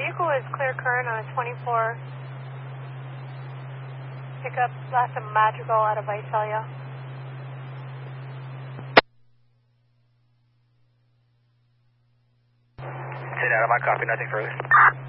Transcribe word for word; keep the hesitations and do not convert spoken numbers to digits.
vehicle is clear current on a twenty-four. Pickup last of Madrigal out of Visalia. Sit out of my copy, nothing further.